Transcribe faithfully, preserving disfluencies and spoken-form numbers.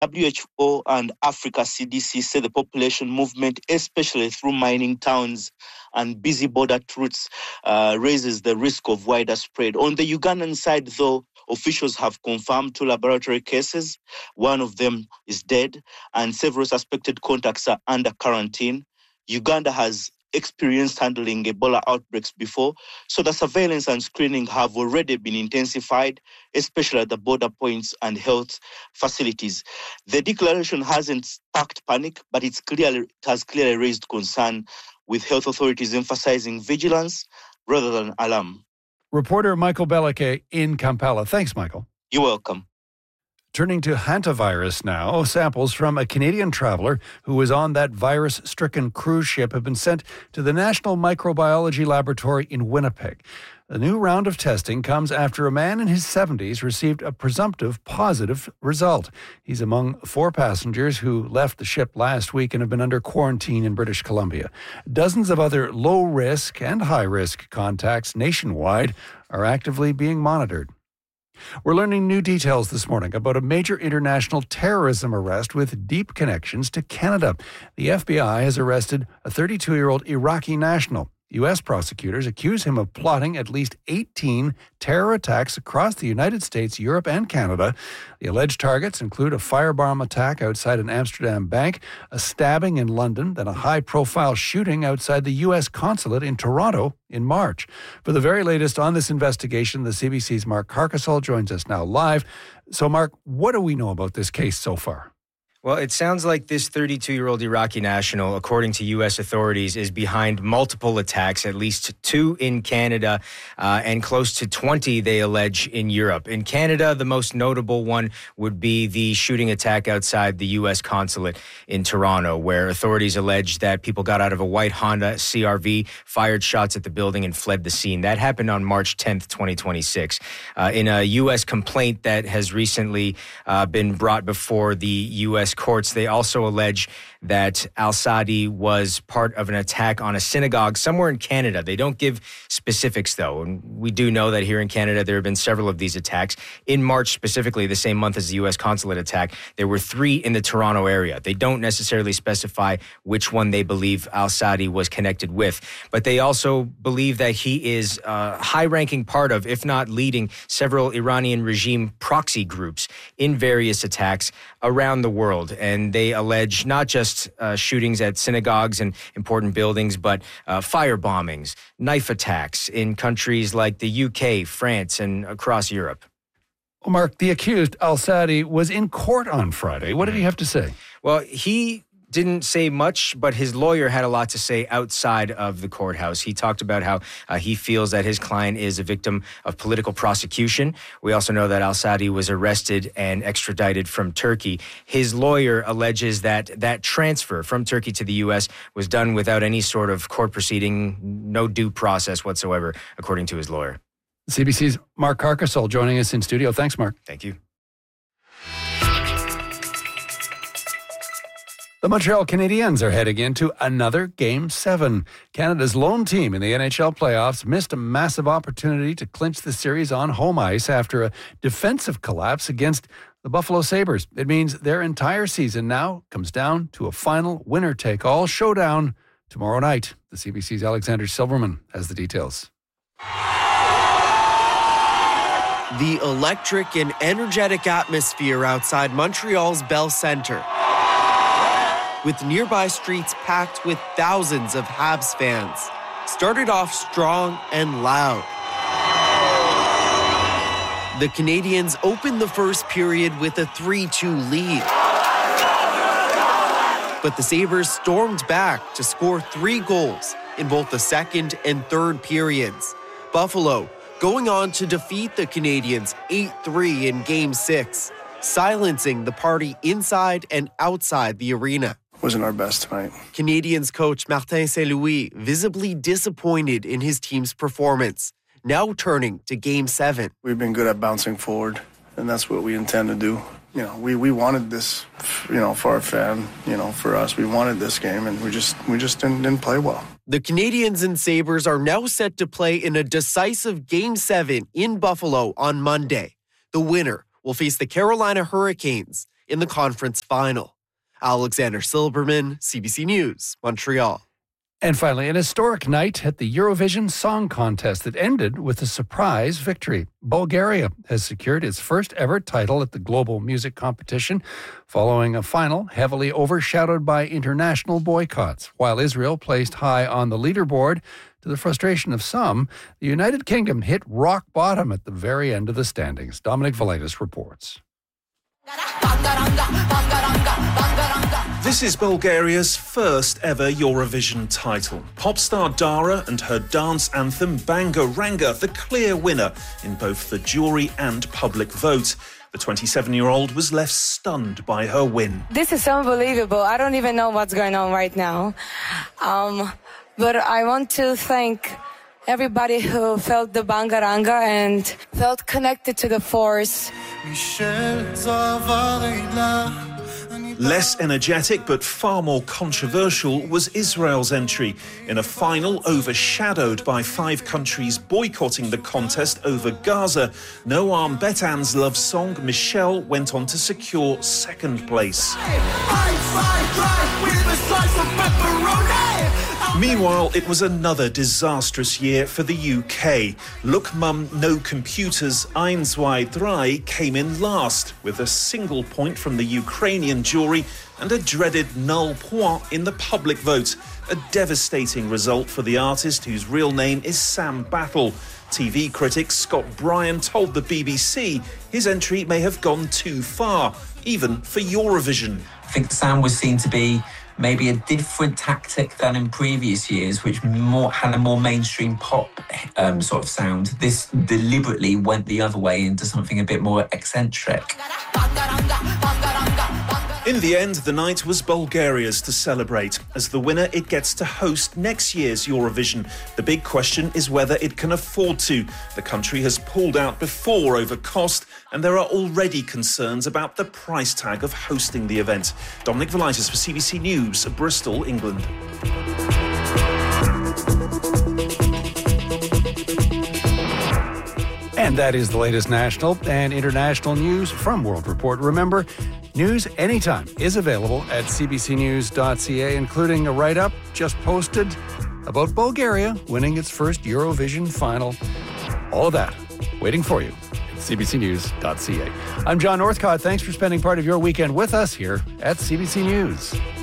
W H O and Africa C D C say the population movement, especially through mining towns and busy border routes, uh, raises the risk of wider spread. On the Ugandan side, though, officials have confirmed two laboratory cases. One of them is dead, and several suspected contacts are under quarantine. Uganda has experienced handling Ebola outbreaks before, so the surveillance and screening have already been intensified, especially at the border points and health facilities. The declaration hasn't sparked panic, but it's clearly, it has clearly raised concern, with health authorities emphasizing vigilance rather than alarm. Reporter Michael Belleke in Kampala. Thanks, Michael. You're welcome. Turning to hantavirus now, samples from a Canadian traveler who was on that virus-stricken cruise ship have been sent to the National Microbiology Laboratory in Winnipeg. The new round of testing comes after a man in his seventies received a presumptive positive result. He's among four passengers who left the ship last week and have been under quarantine in British Columbia. Dozens of other low-risk and high-risk contacts nationwide are actively being monitored. We're learning new details this morning about a major international terrorism arrest with deep connections to Canada. The F B I has arrested a thirty-two-year-old Iraqi national. U S prosecutors accuse him of plotting at least eighteen terror attacks across the United States, Europe, and Canada. The alleged targets include a firebomb attack outside an Amsterdam bank, a stabbing in London, then a high-profile shooting outside the U S consulate in Toronto in March. For the very latest on this investigation, the C B C's Mark Carcassol joins us now live. So, Mark, what do we know about this case so far? Well, it sounds like this thirty-two-year-old Iraqi national, according to U S authorities, is behind multiple attacks, at least two in Canada uh, and close to twenty, they allege, in Europe. In Canada, the most notable one would be the shooting attack outside the U S consulate in Toronto, where authorities allege that people got out of a white Honda C R V, fired shots at the building, and fled the scene. That happened on March tenth, twenty twenty-six. Uh, in a U S complaint that has recently uh, been brought before the U S courts, they also allege that al-Saadi was part of an attack on a synagogue somewhere in Canada. They don't give specifics, though. And we do know that here in Canada, there have been several of these attacks. In March, specifically, the same month as the U S consulate attack, there were three in the Toronto area. They don't necessarily specify which one they believe al-Saadi was connected with. But they also believe that he is a high-ranking part of, if not leading, several Iranian regime proxy groups in various attacks around the world. And they allege not just uh, shootings at synagogues and important buildings, but uh, fire bombings, knife attacks in countries like the U K, France, and across Europe. Well, Mark, the accused, al-Saadi, was in court on Friday. What did he have to say? Well, he didn't say much, but his lawyer had a lot to say outside of the courthouse. He talked about how uh, he feels that his client is a victim of political prosecution. We also know that al-Saadi was arrested and extradited from Turkey. His lawyer alleges that that transfer from Turkey to the U S was done without any sort of court proceeding, no due process whatsoever, according to his lawyer. C B C's Mark Carcassol joining us in studio. Thanks, Mark. Thank you. The Montreal Canadiens are heading into another Game seven. Canada's lone team in the N H L playoffs missed a massive opportunity to clinch the series on home ice after a defensive collapse against the Buffalo Sabres. It means their entire season now comes down to a final winner-take-all showdown tomorrow night. The C B C's Alexander Silverman has the details. The electric and energetic atmosphere outside Montreal's Bell Centre, with nearby streets packed with thousands of Habs fans, started off strong and loud. The Canadiens opened the first period with a three two lead. But the Sabres stormed back to score three goals in both the second and third periods. Buffalo going on to defeat the Canadiens eight three in Game six, silencing the party inside and outside the arena. Wasn't our best tonight. Canadiens coach Martin Saint-Louis visibly disappointed in his team's performance, now turning to Game seven. We've been good at bouncing forward, and that's what we intend to do. You know, we, we wanted this, you know, for our fan, you know, for us. We wanted this game, and we just we just didn't, didn't play well. The Canadiens and Sabres are now set to play in a decisive Game seven in Buffalo on Monday. The winner will face the Carolina Hurricanes in the conference final. Alexander Silberman, C B C News, Montreal. And finally, an historic night at the Eurovision Song Contest that ended with a surprise victory. Bulgaria has secured its first ever title at the global music competition, following a final heavily overshadowed by international boycotts. While Israel placed high on the leaderboard, to the frustration of some, the United Kingdom hit rock bottom at the very end of the standings. Dominic Valitis reports. This is Bulgaria's first ever Eurovision title. Pop star Dara and her dance anthem Banga Ranga, the clear winner in both the jury and public vote. The twenty-seven-year-old was left stunned by her win. This is unbelievable. I don't even know what's going on right now. Um, but I want to thank everybody who felt the Banga Ranga and felt connected to the force. Less energetic but far more controversial was Israel's entry in a final overshadowed by five countries boycotting the contest over Gaza. Noam Betan's love song Michelle went on to secure second place. Meanwhile, it was another disastrous year for the U K. Look Mum No Computers Eins Zwei Drei came in last with a single point from the Ukrainian jury and a dreaded null point in the public vote. A devastating result for the artist whose real name is Sam Battle. T V critic Scott Bryan told the B B C his entry may have gone too far, even for Eurovision. I think Sam was seen to be maybe a different tactic than in previous years, which more had a more mainstream pop um, sort of sound. This deliberately went the other way into something a bit more eccentric. In the end, the night was Bulgaria's to celebrate. As the winner, it gets to host next year's Eurovision. The big question is whether it can afford to. The country has pulled out before over cost, and there are already concerns about the price tag of hosting the event. Dominic Valitis for C B C News, Bristol, England. And that is the latest national and international news from World Report. Remember, news anytime is available at c b c news dot c a, including a write-up just posted about Bulgaria winning its first Eurovision final. All of that waiting for you at c b c news dot c a. I'm John Northcott. Thanks for spending part of your weekend with us here at C B C News.